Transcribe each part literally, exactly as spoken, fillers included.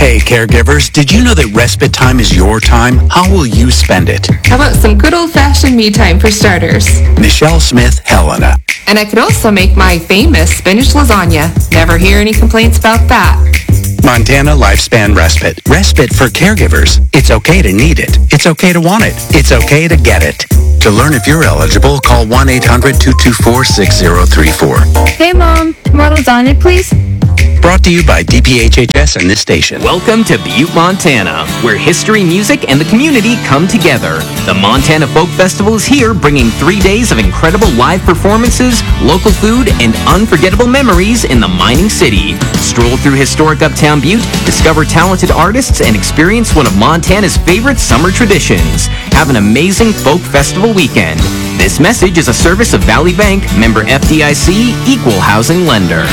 Hey, caregivers, did you know that respite time is your time? How will you spend it? How about some good old-fashioned me time for starters? Michelle Smith, Helena. And I could also make my famous spinach lasagna. Never hear any complaints about that. Montana Lifespan Respite. Respite for caregivers. It's okay to need it. It's okay to want it. It's okay to get it. To learn if you're eligible, call one eight hundred two two four six zero three four. Hey, Mom. More lasagna, please? Brought to you by D P H H S and this station. Welcome to Butte, Montana, where history, music, and the community come together. The Montana Folk Festival is here, bringing three days of incredible live performances, local food, and unforgettable memories in the mining city. Stroll through historic Uptown Butte, discover talented artists, and experience one of Montana's favorite summer traditions. Have an amazing folk festival weekend. This message is a service of Valley Bank, member F D I C, equal housing lender.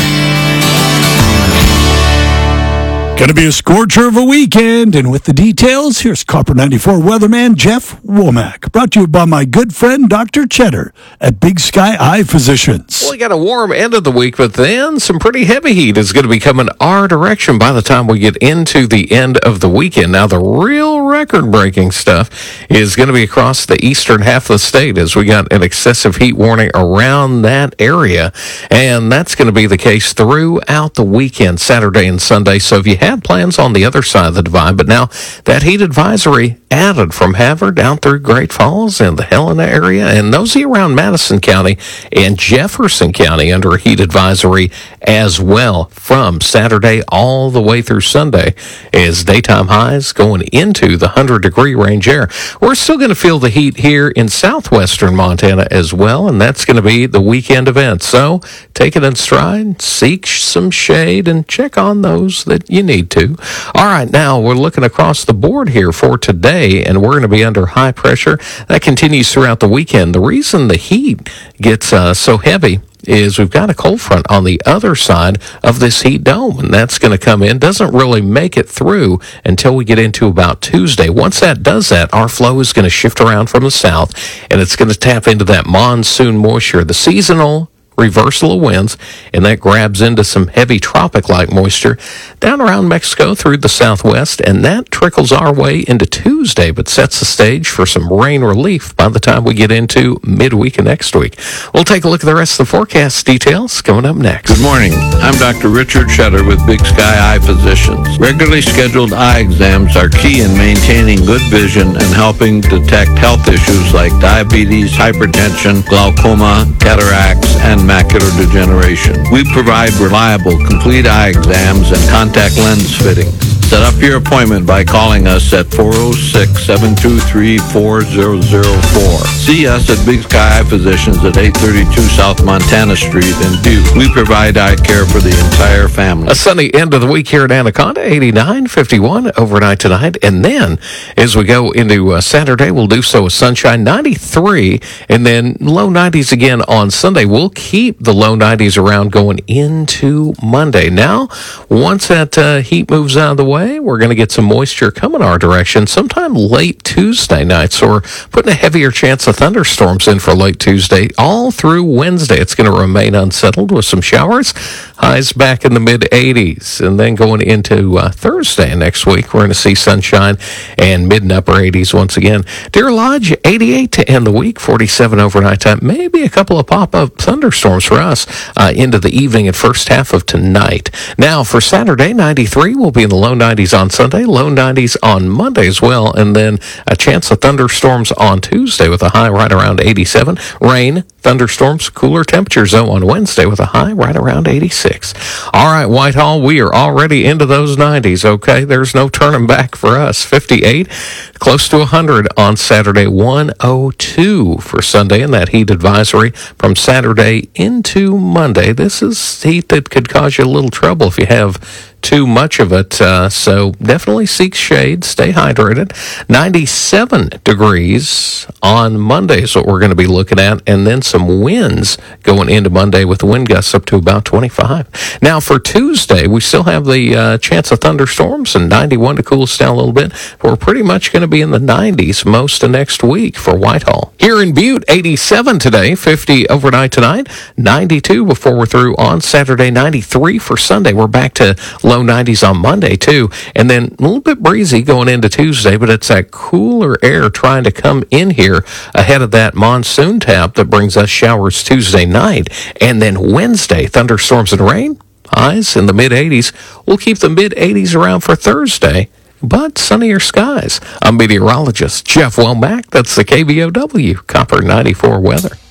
Going to be a scorcher of a weekend, and with the details, here's Copper ninety-four weatherman Jeff Womack. Brought to you by my good friend Doctor Cheddar at Big Sky Eye Physicians. Well, we got a warm end of the week, but then some pretty heavy heat is going to be coming our direction by the time we get into the end of the weekend. Now, the real record-breaking stuff is going to be across the eastern half of the state as we got an excessive heat warning around that area, and that's going to be the case throughout the weekend, Saturday and Sunday. So if you have had plans on the other side of the divide, but now that heat advisory added from Havre down through Great Falls and the Helena area, and those around Madison County and Jefferson County under a heat advisory as well from Saturday all the way through Sunday as daytime highs going into the one hundred degree range air. We're still going to feel the heat here in southwestern Montana as well, and that's going to be the weekend event. So take it in stride, seek some shade, and check on those that you need to. All right, now we're looking across the board here for today, and we're going to be under high pressure. That continues throughout the weekend. The reason the heat gets uh, so heavy is we've got a cold front on the other side of this heat dome, and that's going to come in. Doesn't really make it through until we get into about Tuesday. Once that does that, our flow is going to shift around from the south, and it's going to tap into that monsoon moisture, the seasonal reversal of winds, and that grabs into some heavy tropic-like moisture down around Mexico through the southwest, and that trickles our way into Tuesday, but sets the stage for some rain relief by the time we get into midweek and next week. We'll take a look at the rest of the forecast details coming up next. Good morning. I'm Doctor Richard Cheddar with Big Sky Eye Physicians. Regularly scheduled eye exams are key in maintaining good vision and helping detect health issues like diabetes, hypertension, glaucoma, cataracts, and macular degeneration. We provide reliable, complete eye exams and contact lens fitting. Set up your appointment by calling us at four oh six, seven two three, four oh oh four. See us at Big Sky Eye Physicians at eight thirty-two South Montana Street in Butte. We provide eye care for the entire family. A sunny end of the week here at Anaconda, eighty-nine, fifty-one overnight tonight. And then as we go into uh, Saturday, we'll do so with sunshine, ninety-three, and then low nineties again on Sunday. We'll keep the low nineties around going into Monday. Now, once that uh, heat moves out of the way, we're going to get some moisture coming our direction sometime late Tuesday night. So we're putting a heavier chance of thunderstorms in for late Tuesday. All through Wednesday, it's going to remain unsettled with some showers. Highs back in the mid eighties. And then going into uh, Thursday next week, we're going to see sunshine and mid and upper eighties once again. Deer Lodge, eighty-eight to end the week, forty-seven overnight time. Maybe a couple of pop-up thunderstorms for us uh, into the evening and first half of tonight. Now, for Saturday, ninety-three, we'll be in the low nineties on Sunday, low nineties on Monday as well, and then a chance of thunderstorms on Tuesday with a high right around eighty-seven. Rain, thunderstorms, cooler temperatures though on Wednesday with a high right around eighty-six. All right, Whitehall, we are already into those nineties, okay? There's no turning back for us. fifty-eight, close to one hundred on Saturday, one oh two for Sunday, and that heat advisory from Saturday into Monday. This is heat that could cause you a little trouble if you have too much of it, uh, so definitely seek shade, stay hydrated. ninety-seven degrees on Monday is what we're going to be looking at, and then some some winds going into Monday with the wind gusts up to about twenty-five. Now for Tuesday, we still have the uh, chance of thunderstorms and ninety-one to cool us down a little bit. We're pretty much going to be in the nineties most of next week for Whitehall. Here in Butte, eighty-seven today, fifty overnight tonight, ninety-two before we're through on Saturday, ninety-three for Sunday. We're back to low nineties on Monday too, and then a little bit breezy going into Tuesday, but it's that cooler air trying to come in here ahead of that monsoon tap that brings us showers Tuesday night, and then Wednesday, thunderstorms and rain, highs in the mid-eighties. We'll keep the mid-eighties around for Thursday, but sunnier skies. I'm meteorologist Jeff Womack. That's the K B O W Copper ninety-four weather.